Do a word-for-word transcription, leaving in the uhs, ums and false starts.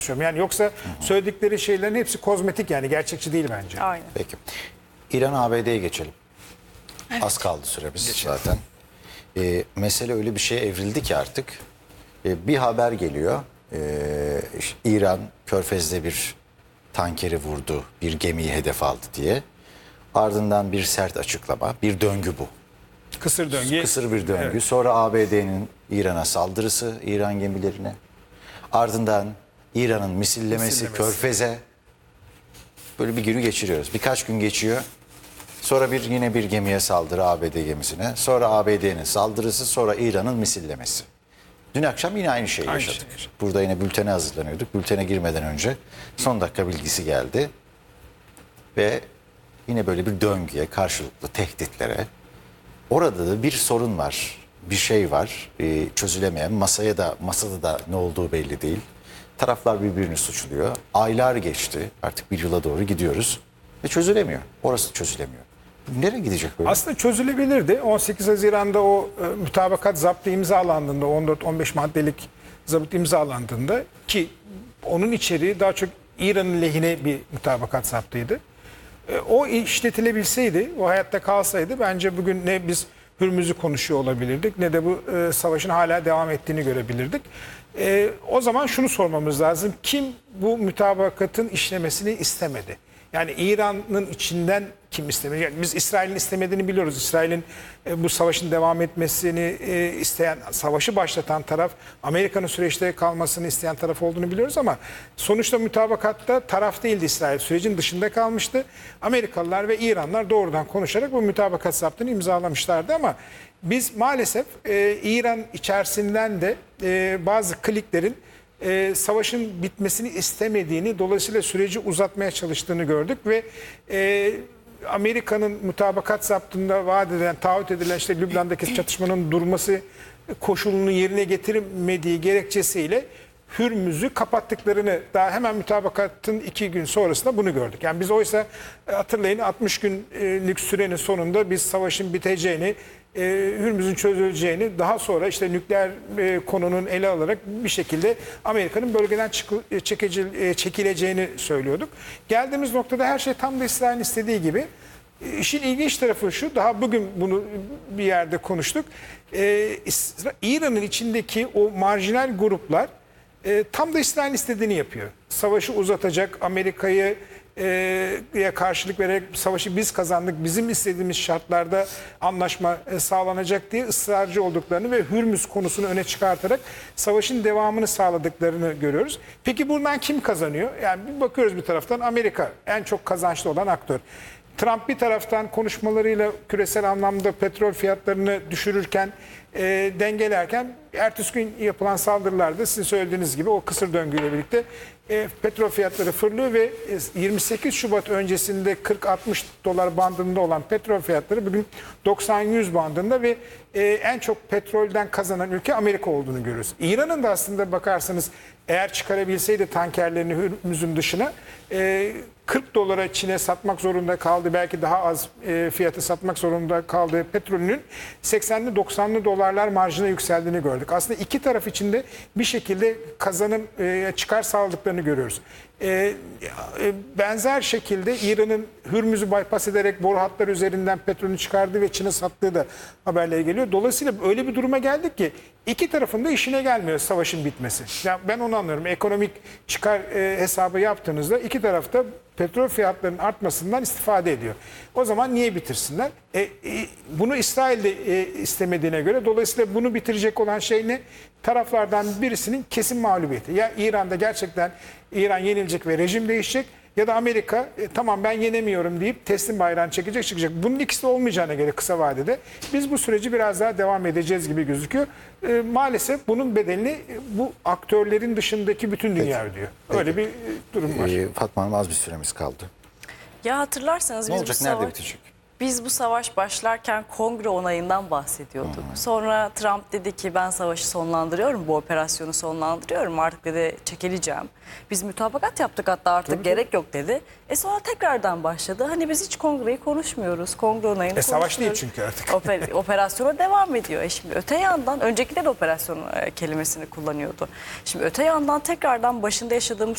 Yani yoksa hı hı. söyledikleri şeylerin hepsi kozmetik, yani gerçekçi değil bence. Aynen. Peki. İran A B D'ye geçelim. Evet. Az kaldı süremiz geçelim. Zaten. Ee, mesele öyle bir şeye evrildi ki artık ee, bir haber geliyor. Ee, işte İran Körfez'de bir tankeri vurdu, bir gemiyi hedef aldı diye. Ardından bir sert açıklama, bir döngü bu. Kısır döngü. Kısır bir döngü. Evet. Sonra A B D'nin İran'a saldırısı, İran gemilerine. Ardından İran'ın misillemesi, misillemesi. Körfez'e. Böyle bir günü geçiriyoruz. Birkaç gün geçiyor. Sonra bir yine bir gemiye saldırı, A B D gemisine. Sonra A B D'nin saldırısı, sonra İran'ın misillemesi. Dün akşam yine aynı şeyi aynı yaşadık. Şey. Burada yine bültene hazırlanıyorduk. Bültene girmeden önce son dakika bilgisi geldi. Ve yine böyle bir döngüye, karşılıklı tehditlere. Orada da bir sorun var, bir şey var, e, çözülemeyen. Masaya da, masada da ne olduğu belli değil. Taraflar birbirini suçluyor. Aylar geçti, artık bir yıla doğru gidiyoruz ve çözülemiyor. Orası çözülemiyor. Nereye gidecek böyle? Aslında çözülebilirdi. on sekiz Haziran'da o e, mütabakat zaptı imzalandığında, on dört on beş maddelik zabıt imzalandığında, ki onun içeriği daha çok İran'ın lehine bir mütabakat zaptıydı. E, o işletilebilseydi, o hayatta kalsaydı, bence bugün ne biz Hürmüz'ü konuşuyor olabilirdik, ne de bu e, savaşın hala devam ettiğini görebilirdik. E, o zaman şunu sormamız lazım: kim bu mütabakatın işlemesini istemedi? Yani İran'ın içinden kim istemedi? Yani biz İsrail'in istemediğini biliyoruz. İsrail'in e, bu savaşın devam etmesini e, isteyen, savaşı başlatan taraf, Amerika'nın süreçte kalmasını isteyen taraf olduğunu biliyoruz, ama sonuçta mütabakatta taraf değildi İsrail. Sürecin dışında kalmıştı. Amerikalılar ve İranlar doğrudan konuşarak bu mütabakat zaptını imzalamışlardı, ama biz maalesef e, İran içerisinden de e, bazı kliklerin e, savaşın bitmesini istemediğini, dolayısıyla süreci uzatmaya çalıştığını gördük ve e, Amerika'nın mutabakat zaptında vaat edilen, taahhüt edilen işte Lübnan'daki çatışmanın durması koşulunu yerine getirmediği gerekçesiyle Hürmüz'ü kapattıklarını, daha hemen mütabakatın iki gün sonrasında bunu gördük. Yani biz oysa hatırlayın, altmış günlük sürenin sonunda biz savaşın biteceğini, e, Hürmüz'ün çözüleceğini, daha sonra işte nükleer e, konunun ele alarak bir şekilde Amerika'nın bölgeden çıkı, çekici, e, çekileceğini söylüyorduk. Geldiğimiz noktada her şey tam da İsrail'in istediği gibi. E, işin ilginç tarafı şu, daha bugün bunu bir yerde konuştuk. E, İran'ın içindeki o marjinal gruplar E, tam da İsrail'in istediğini yapıyor. Savaşı uzatacak, Amerika'yı e, karşılık vererek savaşı biz kazandık, bizim istediğimiz şartlarda anlaşma e, sağlanacak diye ısrarcı olduklarını ve Hürmüz konusunu öne çıkartarak savaşın devamını sağladıklarını görüyoruz. Peki buradan kim kazanıyor? Yani bir bakıyoruz, bir taraftan Amerika en çok kazançlı olan aktör. Trump bir taraftan konuşmalarıyla küresel anlamda petrol fiyatlarını düşürürken, e, dengelerken, ertesi gün yapılan saldırılarda sizin söylediğiniz gibi o kısır döngüyle birlikte e, petrol fiyatları fırlıyor ve yirmi sekiz Şubat öncesinde kırk altmış dolar bandında olan petrol fiyatları bugün doksan yüz bandında ve e, en çok petrolden kazanan ülke Amerika olduğunu görüyoruz. İran'ın da aslında bakarsanız, eğer çıkarabilseydi tankerlerini Hürmüz'ün dışına, e, kırk dolara Çin'e satmak zorunda kaldı, belki daha az e, fiyatı satmak zorunda kaldığı petrolünün seksenli doksanlı dolarlar marjına yükseldiğini gördük. Aslında iki taraf içinde bir şekilde kazanım, e, çıkar sağladıklarını görüyoruz. E, e, benzer şekilde İran'ın Hürmüz'ü bypass ederek boru hatları üzerinden petrolünü çıkardığı ve Çin'e sattığı da haberlere geliyor. Dolayısıyla öyle bir duruma geldik ki iki tarafın da işine gelmiyor savaşın bitmesi. Yani ben onu anlıyorum. Ekonomik çıkar e, hesabı yaptığınızda iki tarafta petrol fiyatlarının artmasından istifade ediyor. O zaman niye bitirsinler? E, e, bunu İsrail de e, istemediğine göre, dolayısıyla bunu bitirecek olan şey ne? Taraflardan birisinin kesin mağlubiyeti. Ya İran'da gerçekten İran yenilecek ve rejim değişecek, ya da Amerika e, tamam ben yenemiyorum deyip teslim bayrağını çekecek çıkacak. Bunun ikisi de olmayacağına göre kısa vadede biz bu süreci biraz daha devam edeceğiz gibi gözüküyor. E, maalesef bunun bedelini e, bu aktörlerin dışındaki bütün dünya Peki. ödüyor. Öyle Peki. bir e, durum var. Ee, Fatma Hanım, az bir süremiz kaldı. Ya hatırlarsanız ne biz olacak, bu nerede savaş... bitecek? Biz bu savaş başlarken kongre onayından bahsediyorduk. Hı hı. Sonra Trump dedi ki ben savaşı sonlandırıyorum, bu operasyonu sonlandırıyorum, artık dedi çekileceğim. Biz mütabakat yaptık, hatta artık tabii gerek tabii. yok dedi. E sonra tekrardan başladı. Hani biz hiç kongreyi konuşmuyoruz, kongre onayını e, savaş değil çünkü artık. Oper, operasyona devam ediyor. E şimdi öte yandan, önceki de operasyon e, kelimesini kullanıyordu. Şimdi öte yandan tekrardan başında yaşadığımız